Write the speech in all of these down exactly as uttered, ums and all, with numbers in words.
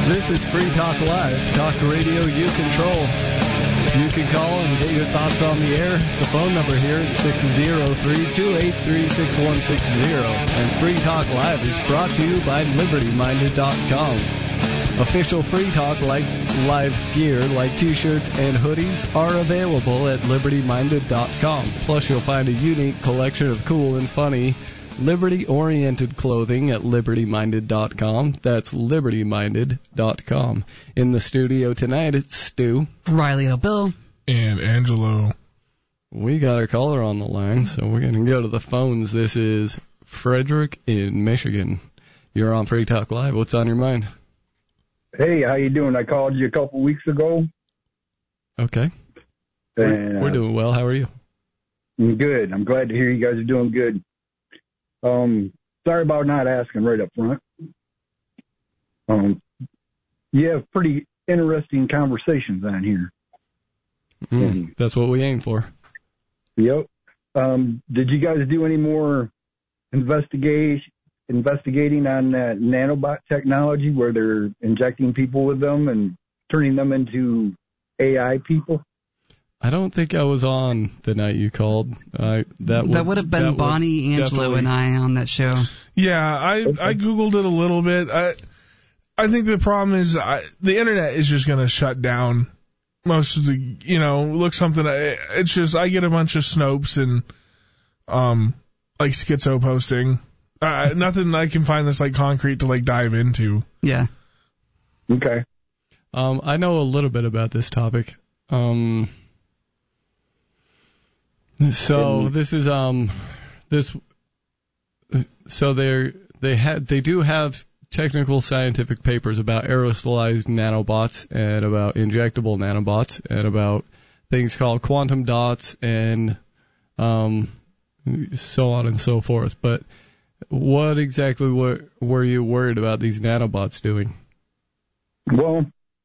This is Free Talk Live, talk radio you control. You can call and get your thoughts on the air. The phone number here is six oh three, two eight three, six one six oh. And Free Talk Live is brought to you by Liberty Minded dot com. Official Free Talk Live gear like T-shirts and hoodies are available at Liberty Minded dot com. Plus, you'll find a unique collection of cool and funny Liberty-oriented clothing at Liberty Minded dot com. That's Liberty Minded dot com. In the studio tonight, it's Stu, Riley O'Bill, and Angelo. We got a caller on the line, so we're going to go to the phones. This is Frederick in Michigan. You're on Free Talk Live. What's on your mind? Hey, how you doing? I called you a couple weeks ago. Okay. And, uh, we're doing well. How are you? I'm good. I'm glad to hear you guys are doing good. Um, sorry about not asking right up front. Um, you have pretty interesting conversations on here. Mm, and, that's what we aim for. Yep. Um, did you guys do any more investigation, investigating on that nanobot technology where they're injecting people with them and turning them into A I people? I don't think I was on the night you called. I that would, that would have been Bonnie, Angelo, and I on that show. Yeah, I okay. I googled it a little bit. I I think the problem is I, the internet is just going to shut down most of the, you know, look something. It's just I get a bunch of Snopes and um like schizo posting. Uh, nothing I can find that's like concrete to like dive into. Yeah. Okay. Um, I know a little bit about this topic. Um. So this is um this so they they had they do have technical scientific papers about aerosolized nanobots and about injectable nanobots and about things called quantum dots and um so on and so forth. But what exactly were were you worried about these nanobots doing? Well,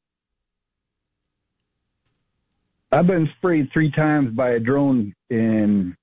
I've been sprayed three times by a drone, and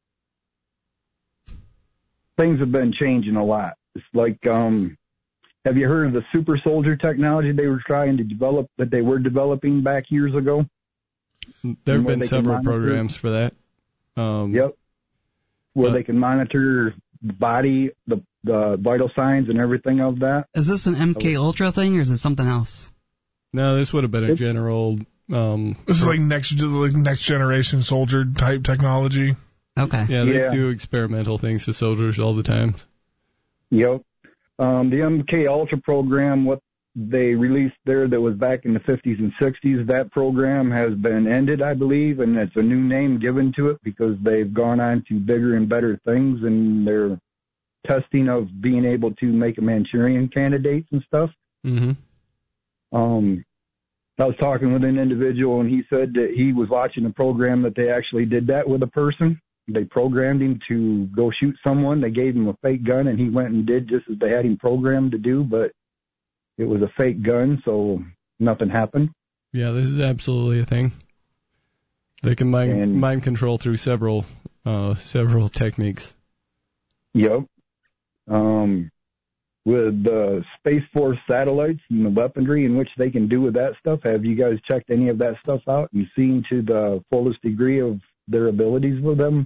things have been changing a lot. It's like, um, have you heard of the super soldier technology they were trying to develop, that they were developing back years ago? There have been several programs for that. Um, yep. Where uh, they can monitor the body, the, the vital signs and everything of that. Is this an M K Ultra thing, or is it something else? No, this would have been a general... Um, this is like next like next generation soldier type technology. Okay. Yeah, they yeah. do experimental things to soldiers all the time. Yep. Um, the M K Ultra program, what they released there that was back in the fifties and sixties, that program has been ended, I believe, and it's a new name given to it because they've gone on to bigger and better things in their testing of being able to make a Manchurian candidates and stuff. Mm-hmm. Um, I was talking with an individual, and he said that he was watching a program that they actually did that with a person. They programmed him to go shoot someone. They gave him a fake gun, and he went and did just as they had him programmed to do, but it was a fake gun, so nothing happened. Yeah, this is absolutely a thing. They can mind, and, mind control through several uh, several techniques. Yep. Um, with the Space Force satellites and the weaponry in which they can do with that stuff, have you guys checked any of that stuff out and seen to the fullest degree of their abilities with them?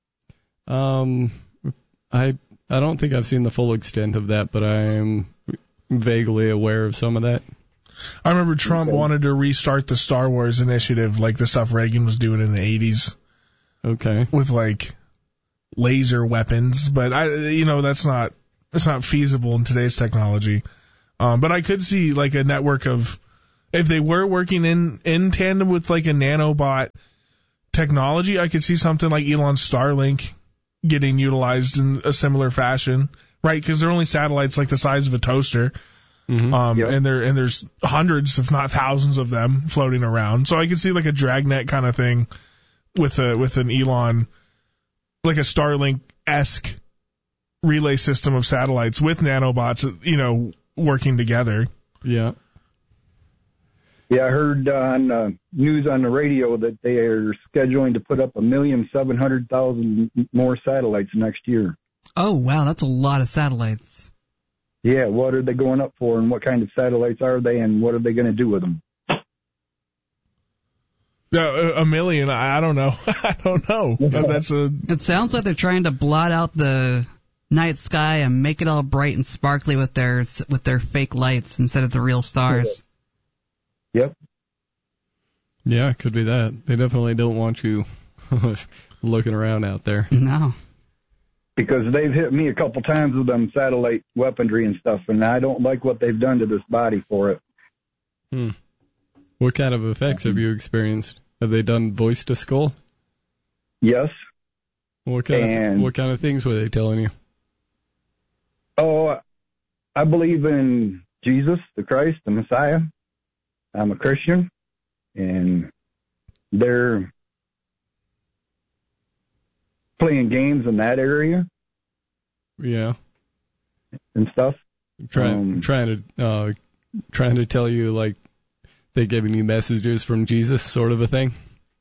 Um, I I don't think I've seen the full extent of that, but I'm vaguely aware of some of that. I remember Trump okay. wanted to restart the Star Wars initiative, like the stuff Reagan was doing in the eighties. Okay. With like laser weapons, but I, you know, that's not that's not feasible in today's technology. Um, but I could see like a network of, if they were working in in tandem with like a nanobot technology, I could see something like Elon's Starlink getting utilized in a similar fashion, right? Because they're only satellites like the size of a toaster. Mm-hmm. Um, yep. and there and there's hundreds, if not thousands, of them floating around. So I could see like a dragnet kind of thing with a with an Elon, like a Starlink-esque relay system of satellites with nanobots, you know, working together. Yeah. Yeah, I heard on uh, news on the radio that they are scheduling to put up a million seven hundred thousand more satellites next year. Oh wow, that's a lot of satellites. Yeah, what are they going up for, and what kind of satellites are they, and what are they going to do with them? Uh, a million, I, I don't know. I don't know. That's a. It sounds like they're trying to blot out the night sky and make it all bright and sparkly with their with their fake lights instead of the real stars. Yep. Yeah, it could be that. They definitely don't want you looking around out there. No. Because they've hit me a couple times with them satellite weaponry and stuff, and I don't like what they've done to this body for it. Hmm. What kind of effects have you experienced? Have they done voice to skull? Yes. What kind and, of what kind of things were they telling you? Oh, I believe in Jesus, the Christ, the Messiah. I'm a Christian, and they're playing games in that area. Yeah. And stuff. Trying um, trying to uh, trying to tell you like they giving you messages from Jesus, sort of a thing.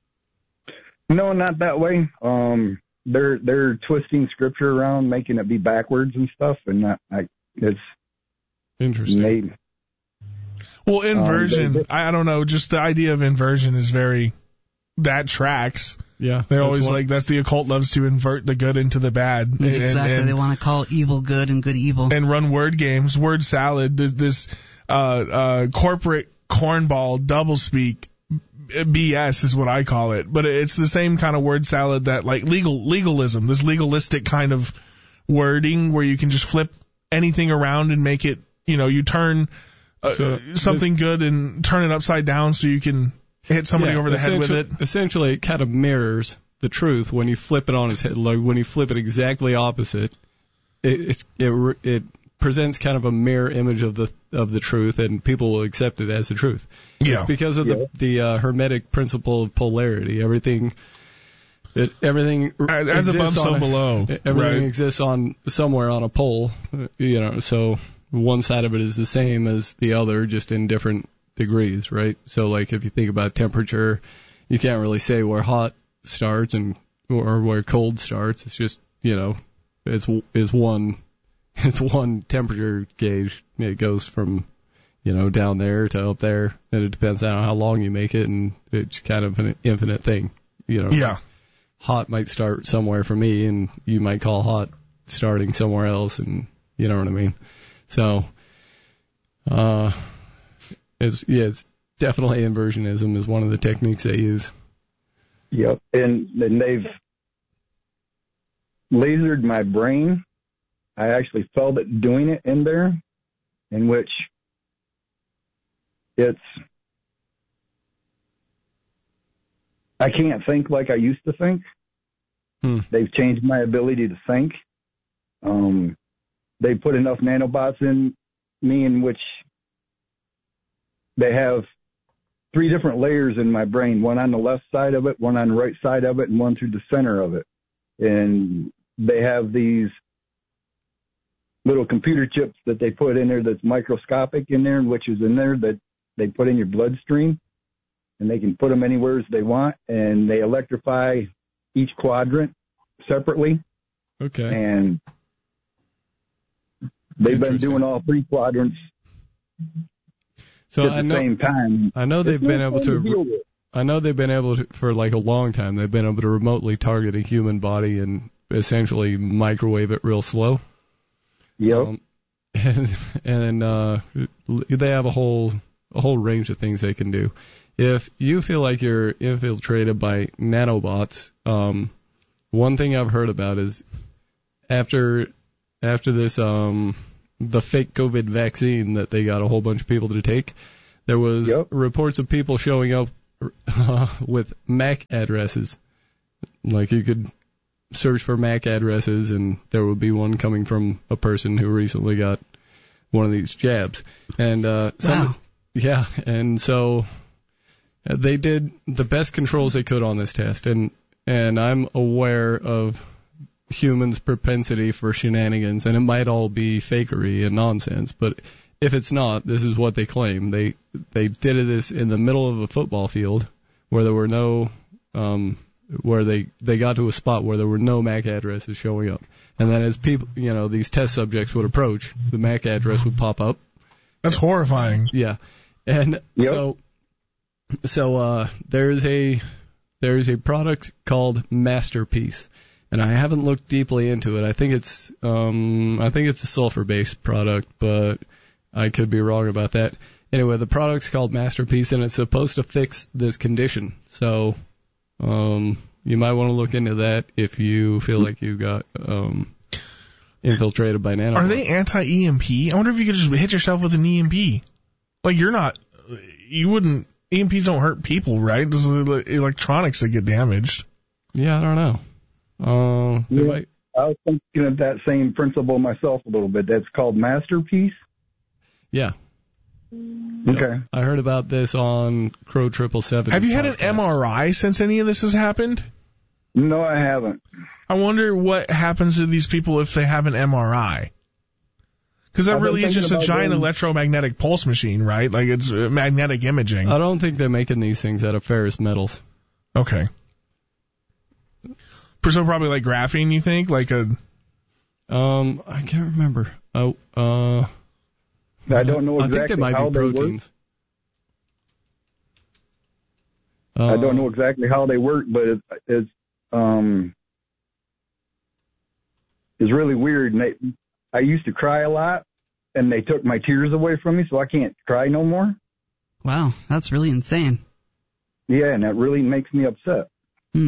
No, not that way. Um, they're they're twisting scripture around, making it be backwards and stuff, and that, I, it's interesting. Made, well, inversion. Um, they, they, I don't know. Just the idea of inversion is very. That tracks. Yeah, they're always one. Like that's the occult loves to invert the good into the bad. Exactly. And, and, they want to call evil good and good evil. And run word games, word salad. This, this uh, uh, corporate cornball doublespeak B S is what I call it. But it's the same kind of word salad that like legal legalism, this legalistic kind of wording where you can just flip anything around and make it, you know, you turn uh, so something good and turn it upside down so you can hit somebody yeah, over the head with it. Essentially, it kind of mirrors the truth when you flip it on its head. Like when you flip it exactly opposite, it it's, it it presents kind of a mirror image of the of the truth, and people will accept it as the truth. Yeah. It's because of yeah. the the uh, Hermetic principle of polarity. Everything. It, everything as above, so a, below. Everything right. exists on somewhere on a pole, you know. So one side of it is the same as the other, just in different degrees, right? So like if you think about temperature, you can't really say where hot starts and or where cold starts. It's just, you know, it's is one it's one temperature gauge. It goes from, you know, down there to up there, and it depends on how long you make it, and it's kind of an infinite thing, you know. Yeah. Hot might start somewhere for me, and you might call hot starting somewhere else, and you know what I mean. So, uh, it's yeah, it's definitely inversionism is one of the techniques they use. Yep, and and they've lasered my brain. I actually felt it doing it in there, in which it's I can't think like I used to think. Hmm. They've changed my ability to think. Um, they put enough nanobots in me in which they have three different layers in my brain, one on the left side of it, one on the right side of it, and one through the center of it. And they have these little computer chips that they put in there that's microscopic in there, which is in there that they put in your bloodstream. And they can put them anywhere as they want, and they electrify each quadrant separately. Okay. And they've been doing all three quadrants so at I the know, same time. I know they've It's been no able fun to. deal with. I know they've been able to, for like a long time, they've been able to remotely target a human body and essentially microwave it real slow. Yep. Um, and and uh, they have a whole a whole range of things they can do. If you feel like you're infiltrated by nanobots, um, one thing I've heard about is after after this um, the fake COVID vaccine that they got a whole bunch of people to take, there was Yep. reports of people showing up uh, with M A C addresses. Like you could search for M A C addresses, and there would be one coming from a person who recently got one of these jabs. And uh, some, wow. yeah, and so. They did the best controls they could on this test, and and I'm aware of humans' propensity for shenanigans, and it might all be fakery and nonsense, but if it's not, this is what they claim. They they did this in the middle of a football field where there were no um, where they, they got to a spot where there were no M A C addresses showing up. And then as people, you know, these test subjects would approach, the M A C address would pop up. That's horrifying. Yeah. And Yep. so, so, uh, there's a, there's a product called Masterpiece. And I haven't looked deeply into it. I think it's, um, I think it's a sulfur-based product, but I could be wrong about that. Anyway, the product's called Masterpiece, and it's supposed to fix this condition. So, um, you might want to look into that if you feel like you got, um, infiltrated by nanobots. Are they anti-E M P? I wonder if you could just hit yourself with an E M P. Like, you're not, you wouldn't, E M Ps don't hurt people, right? This is electronics that get damaged. Yeah, I don't know. Uh, they Yeah. might, I was thinking of that same principle myself a little bit. That's called Masterpiece. yeah. Okay. I heard about this on Crow Triple Seven. Have you had an podcast. M R I since any of this has happened? No, I haven't. I wonder what happens to these people if they have an M R I. Because that I've been really is thinking just a about giant doing- electromagnetic pulse machine, right? Like, it's uh, magnetic imaging. I don't think they're making these things out of ferrous metals. Okay. So probably like graphene, you think? Like a... Um, I can't remember. Oh, uh, I don't know I think exactly they might how be they work. proteins. I don't Uh, know exactly how they work, but it, it's um, it's really weird. And they, I used to cry a lot, and they took my tears away from me, so I can't cry no more. Wow, that's really insane. Yeah, and that really makes me upset. Hmm.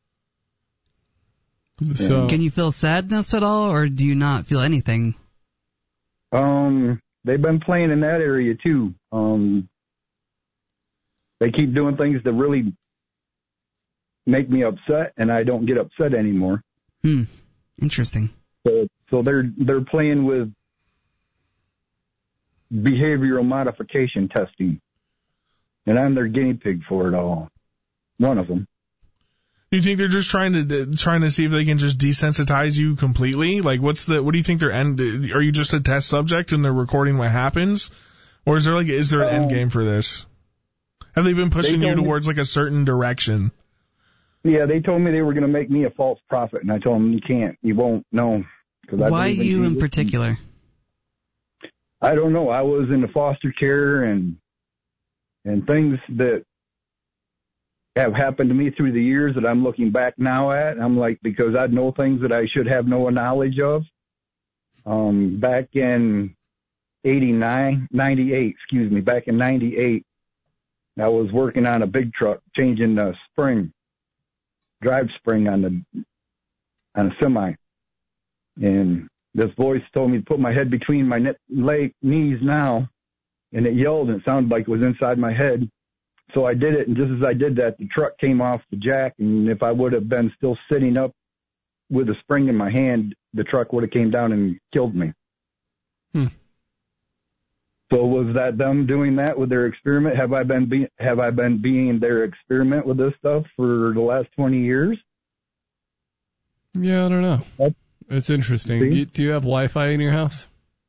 So, Can you feel sadness at all, or do you not feel anything? Um, they've been playing in that area too. Um, they keep doing things that really make me upset, and I don't get upset anymore. Hmm. Interesting. So, so they're they're playing with behavioral modification testing, and I'm their guinea pig for it all. One of them. Do you think they're just trying to trying to see if they can just desensitize you completely? Like, what's the? What do you think their end? Are you just a test subject and they're recording what happens, or is there like is there an end Um, game for this? Have they been pushing they you told me- towards like a certain direction? Yeah, they told me they were going to make me a false prophet, and I told them you can't, you won't, no. Cause I Why believe in you in Jesus. particular? I don't know. I was in the foster care and and things that have happened to me through the years that I'm looking back now at. I'm like, because I know things that I should have no knowledge of. Um, back in eighty-nine, ninety-eight, excuse me, back in ninety-eight, I was working on a big truck, changing the spring, drive spring on the on a semi, and this voice told me to put my head between my ne- leg knees now, and it yelled, and it sounded like it was inside my head. So I did it, and just as I did that, the truck came off the jack, and if I would have been still sitting up with a spring in my hand, the truck would have came down and killed me. Hmm. So was that them doing that with their experiment? Have I been be- have I been being their experiment with this stuff for the last twenty years? yeah, I don't know. That's- It's interesting. See? You, do you have Wi-Fi in your house?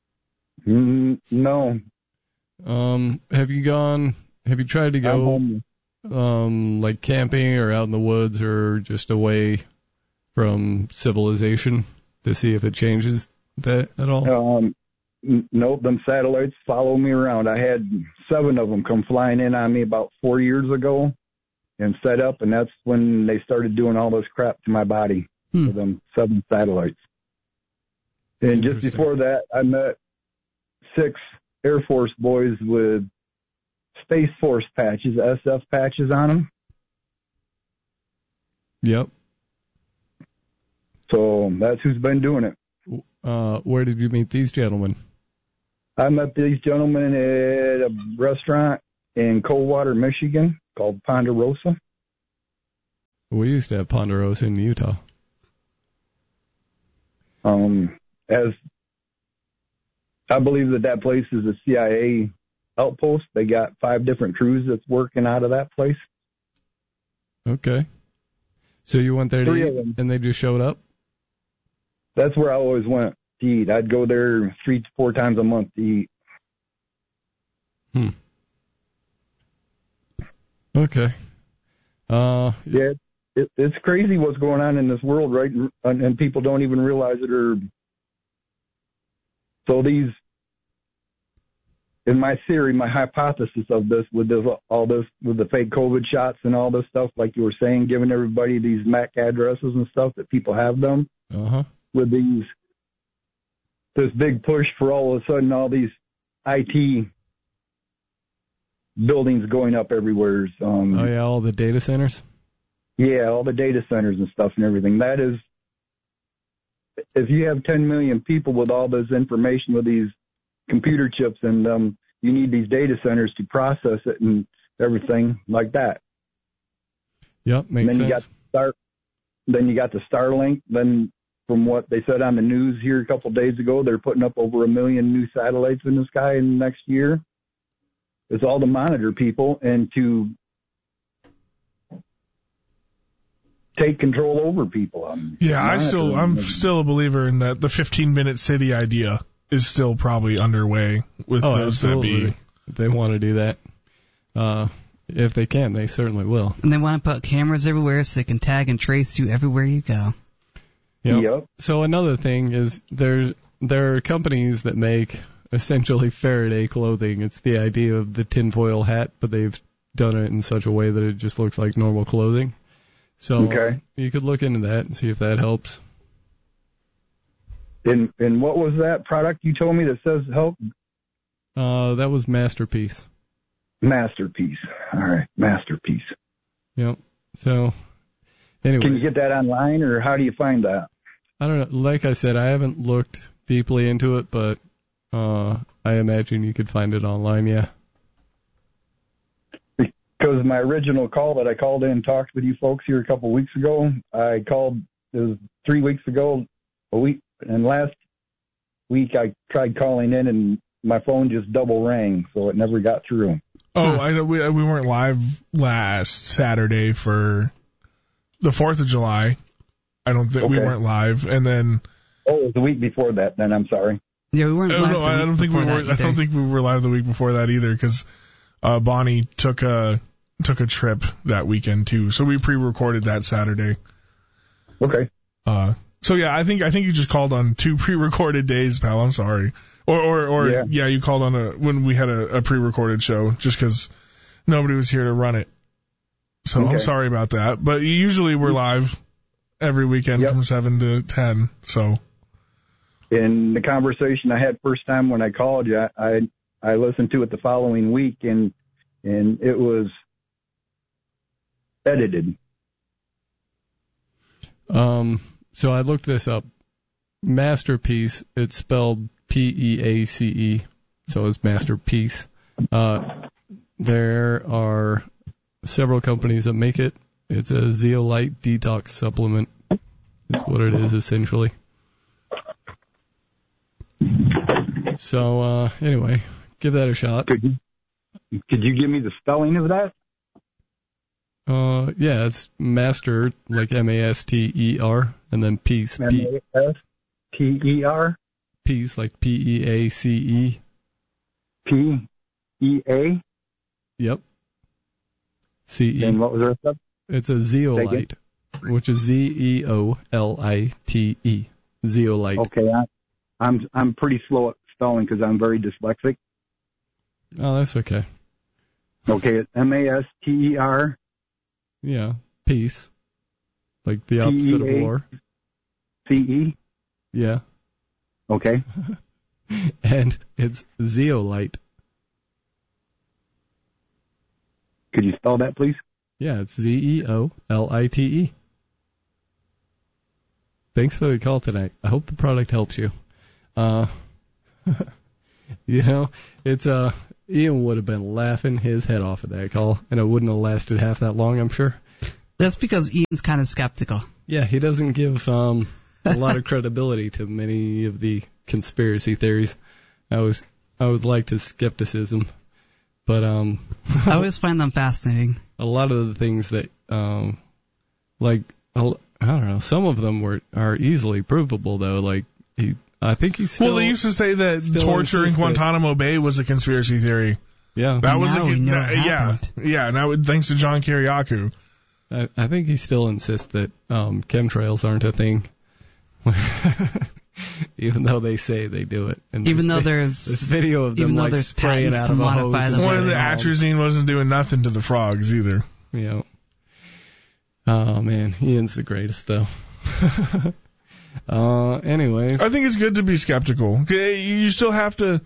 Mm, no, Um, have you gone? Have you tried to I'm go, home. um, like camping or out in the woods or just away from civilization to see if it changes that at all? Um, n- nope, them satellites follow me around. I had seven of them come flying in on me about four years ago and set up, and that's when they started doing all this crap to my body Hmm. with them seven satellites. And just Interesting. before that, I met six Air Force boys with Space Force patches, S F patches on them. Yep. So that's who's been doing it. Uh, where did you meet these gentlemen? I met these gentlemen at a restaurant in Coldwater, Michigan called Ponderosa. We used to have Ponderosa in Utah. Um, as I believe that that place is a C I A outpost. They got five different crews that's working out of that place. Okay. So you went there to Three eat, of them. and they just showed up? That's where I always went to eat. I'd go there three to four times a month to eat. Hmm. Okay. Uh, Yeah, it, it's crazy what's going on in this world, right? And, and people don't even realize it. Or so these, in my theory, my hypothesis of this, with this, all this, with the fake COVID shots and all this stuff, like you were saying, giving everybody these M A C addresses and stuff that people have them, uh-huh. with these, this big push for all of a sudden all these I T buildings going up everywhere. Um, oh, yeah, all the data centers? Yeah, all the data centers and stuff and everything. That is, if you have ten million people with all this information, with these computer chips, and um, you need these data centers to process it and everything like that. Yep, makes and then sense. You got Star, then you got the Starlink. Then, from what they said on the news here a couple of days ago, they're putting up over a million new satellites in the sky in the next year. It's all to monitor people and to take control over people. Um, yeah, I still, I'm them. still a believer in that the fifteen minute city idea is still probably underway with oh, those absolutely. that be. If they want to do that. Uh, if they can, they certainly will. And they want to put cameras everywhere so they can tag and trace you everywhere you go. Yep. Yep. So another thing is there's there are companies that make essentially Faraday clothing. It's the idea of the tinfoil hat, but they've done it in such a way that it just looks like normal clothing. So okay. You could look into that and see if that helps. And and what was that product you told me that says help? Uh, that was Masterpiece. Masterpiece. All right, Masterpiece. Yep. So, anyway. Can you get that online, or how do you find that? I don't know. Like I said, I haven't looked deeply into it, but uh, I imagine you could find it online, yeah. Because my original call that I called in and talked with you folks here a couple of weeks ago, I called, it was three weeks ago, a week, and last week I tried calling in and my phone just double rang, so it never got through. Oh, I we we weren't live last Saturday for the Fourth of July. I don't think okay. we weren't live, and then oh, it was the week before that. Then I'm sorry. Yeah, we weren't oh, live. No, the I week don't think we before were. that I don't either. think we were live the week before that either, because uh, Bonnie took a took a trip that weekend too, so we pre-recorded that Saturday. Okay. Uh, so yeah, I think I think you just called on two pre-recorded days, pal. I'm sorry. Or or, or yeah. yeah, you called on a when we had a, a pre-recorded show, just because nobody was here to run it. So okay. I'm sorry about that. But usually we're live every weekend yep. from seven to ten. So. In the conversation I had first time when I called you, I I, I listened to it the following week, and and it was edited. Um. So I looked this up. Masterpiece. It's spelled P E A C E. So it's Masterpiece. Uh, there are several companies that make it. It's a zeolite detox supplement. Is what it is essentially. So uh, anyway, give that a shot. Could you could you give me the spelling of that? Uh, yeah, it's master, like M A S T E R, and then peace. M A S T E R? Peace, like P E A C E. P E A? Yep. C E. And what was the rest of it? It's a zeolite, which is Z E O L I T E. Zeolite. Okay, I, I'm I'm pretty slow at spelling because I'm very dyslexic. Oh, that's okay. Okay, it's M A S T E R. Yeah, peace. Like the opposite of war. C E? Yeah. Okay. And it's zeolite. Could you spell that, please? Yeah, it's Z E O L I T E. Thanks for the call tonight. I hope the product helps you. Uh, you know, it's uh, Ian would have been laughing his head off at that call, and it wouldn't have lasted half that long, I'm sure. That's because Ian's kind of skeptical. Yeah, he doesn't give um a lot of credibility to many of the conspiracy theories. I was I would like his skepticism, but um, I always find them fascinating. A lot of the things that um, like I don't know, some of them were are easily provable though. Like he, I think he's still. Well, they used to say that torture in Guantanamo that, Bay was a conspiracy theory. Yeah, that was now a we know that, it yeah, happened. yeah. Now thanks to John Kiriakou. I, I think he still insists that um, chemtrails aren't a thing, even though they say they do it. And even though vi- there's this video of them even though like there's spraying patents out to of a hose. modify the One of the way- atrazine wasn't doing nothing to the frogs either. You know. Oh man, Ian's the greatest though. uh, anyways, I think it's good to be skeptical. Okay, you still have to.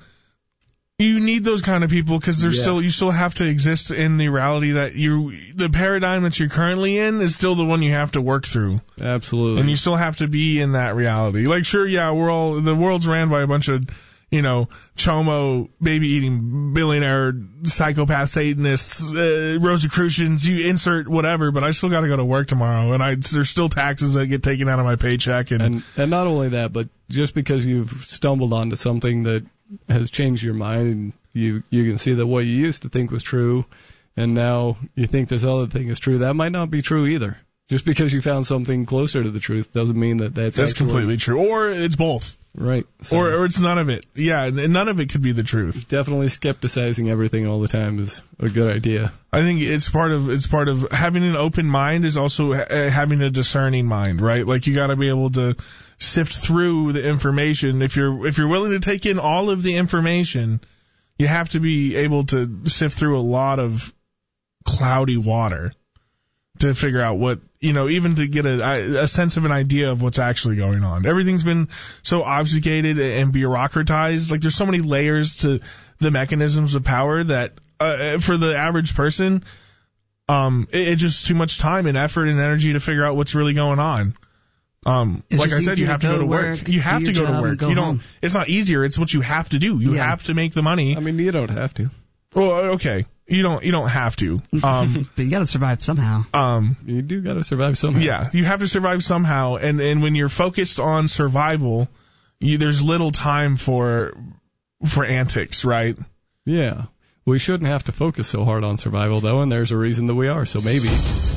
You need those kind of people because they're Yes. still you still have to exist in the reality that you the paradigm that you're currently in is still the one you have to work through, absolutely. and you still have to be in that reality. Like, sure, yeah, we're all the world's ran by a bunch of, you know, chomo baby eating billionaire psychopath Satanists, uh, Rosicrucians. You insert whatever, but I still got to go to work tomorrow, and I there's still taxes that get taken out of my paycheck, and, and and not only that, but just because you've stumbled onto something that has changed your mind, and you you can see that what you used to think was true, and now you think this other thing is true, that might not be true either. Just because you found something closer to the truth doesn't mean that that's that's actually, completely true. Or it's both. right. So Or, or it's none of it. Yeah, and none of it could be the truth. definitely skepticizing everything all the time is a good idea. I think it's part of it's part of having an open mind is also ha- having a discerning mind, right? Like, you got to be able to sift through the information. If you're if you're willing to take in all of the information, you have to be able to sift through a lot of cloudy water to figure out what, you know, even to get a, a sense of an idea of what's actually going on. Everything's been so obfuscated and bureaucratized. Like, there's so many layers to the mechanisms of power that uh, for the average person, um, it, it's just too much time and effort and energy to figure out what's really going on. Um, It's like I just said, you easier have to go to work. work, You have do to your go to job, and work. go You don't. home. It's not easier. It's what you have to do. You Yeah. have to make the money. I mean, you don't have to. Well, okay. You don't. You don't have to. Um, But you got to survive somehow. um, You do got to survive somehow. Yeah, you have to survive somehow, and and when you're focused on survival, you, there's little time for for antics, right? Yeah. We shouldn't have to focus so hard on survival, though, and there's a reason that we are. So maybe,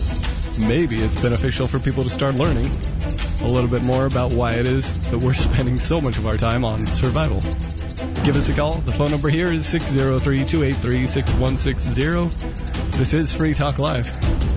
maybe it's beneficial for people to start learning a little bit more about why it is that we're spending so much of our time on survival. Give us a call. The phone number here is six zero three, two eight three, six one six zero. This is Free Talk Live.